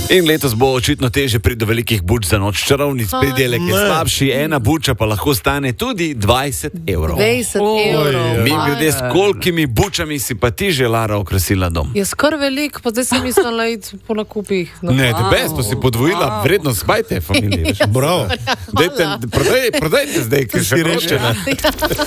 In letos bo očitno teže priti do velikih buč za noč čarovnic. Pridelek je slabši, ena buča pa lahko stane tudi 20 evrov. 20 evrov. Mi ljudje, s kolikimi bučami si pa ti že, Lara, okrasila dom? Je skor velik, pa zdaj sem mislila iti po nakupih. No. Ne, debes, to si podvojila vrednost hvajte, familije. Bravo. Prodajte zdaj, ker še roče.